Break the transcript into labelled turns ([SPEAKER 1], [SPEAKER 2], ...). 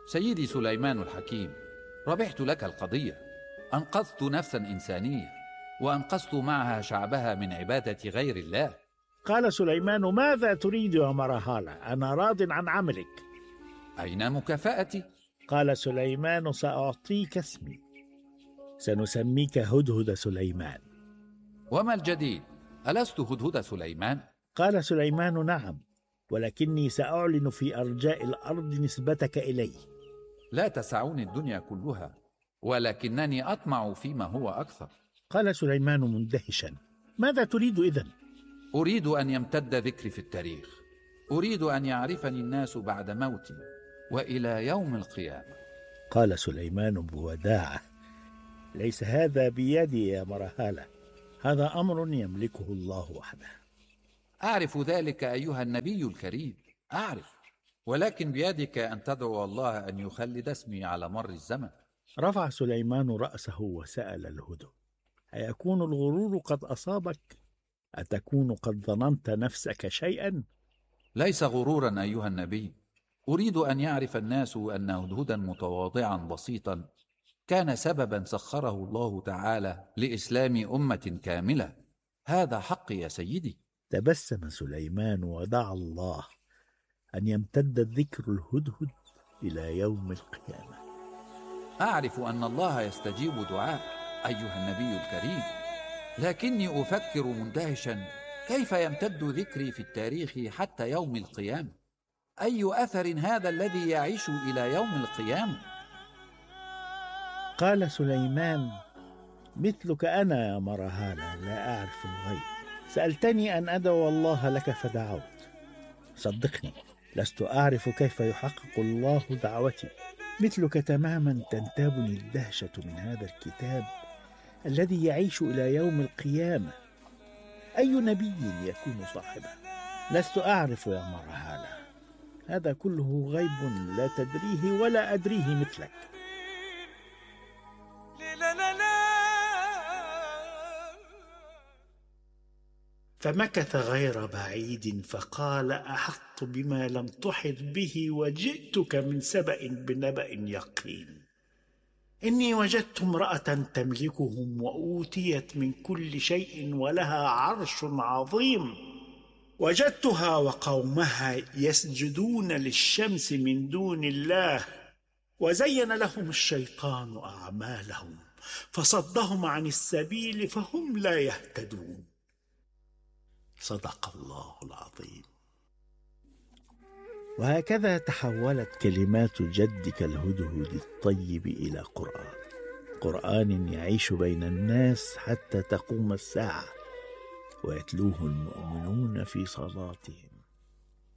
[SPEAKER 1] سيدي سليمان الحكيم، ربحت لك القضية، أنقذت نفسا إنسانية، وأنقذت معها شعبها من عبادة غير الله.
[SPEAKER 2] قال سليمان: ماذا تريد يا مرهالة؟ أنا راض عن عملك.
[SPEAKER 1] أين مكافأتي؟
[SPEAKER 2] قال سليمان: سأعطيك اسمي، سنسميك هدهد سليمان.
[SPEAKER 1] وما الجديد؟ ألست هدهد سليمان؟
[SPEAKER 2] قال سليمان: نعم، ولكني سأعلن في أرجاء الأرض نسبتك إلي.
[SPEAKER 1] لا تسعني الدنيا كلها، ولكنني أطمع فيما هو أكثر.
[SPEAKER 2] قال سليمان مندهشا: ماذا تريد إذن؟
[SPEAKER 1] أريد أن يمتد ذكري في التاريخ، أريد أن يعرفني الناس بعد موتي وإلى يوم القيامة.
[SPEAKER 2] قال سليمان بوداعة: ليس هذا بيدي يا مرهالة، هذا أمر يملكه الله وحده.
[SPEAKER 1] أعرف ذلك أيها النبي الكريم، أعرف، ولكن بيدك أن تدعو الله أن يخلد اسمي على مر الزمن.
[SPEAKER 2] رفع سليمان رأسه وسأل الهدهد: أيكون الغرور قد أصابك؟ أتكون قد ظننت نفسك شيئا؟
[SPEAKER 1] ليس غرورا أيها النبي، أريد أن يعرف الناس أن هدهدا متواضعا بسيطا كان سببا سخره الله تعالى لإسلام أمة كاملة. هذا حق يا سيدي.
[SPEAKER 2] تبسم سليمان ودعا الله أن يمتد ذكر الهدهد إلى يوم القيامة.
[SPEAKER 1] أعرف أن الله يستجيب دعاء أيها النبي الكريم، لكني أفكر مندهشا كيف يمتد ذكري في التاريخ حتى يوم القيامة؟ أي أثر هذا الذي يعيش إلى يوم القيامة؟
[SPEAKER 2] قال سليمان: مثلك أنا يا مرهالة، لا أعرف الغيب. سألتني أن أدعو الله لك فدعوت. صدقني، لست أعرف كيف يحقق الله دعوتي. مثلك تماما تنتابني الدهشة من هذا الكتاب الذي يعيش إلى يوم القيامة. أي نبي يكون صاحبه؟ لست أعرف يا مرهالة، هذا كله غيب لا تدريه ولا أدريه مثلك. فمكث غير بعيد فقال: أحطت بما لم تحط به وجئتك من سبأ بنبأ يقين. إني وجدت امرأة تملكهم وأوتيت من كل شيء ولها عرش عظيم. وجدتها وقومها يسجدون للشمس من دون الله، وزين لهم الشيطان أعمالهم فصدهم عن السبيل فهم لا يهتدون. صدق الله العظيم. وهكذا تحولت كلمات جدك الهدهد الطيب إلى قرآن يعيش بين الناس حتى تقوم الساعة، ويتلوه المؤمنون في صلاتهم.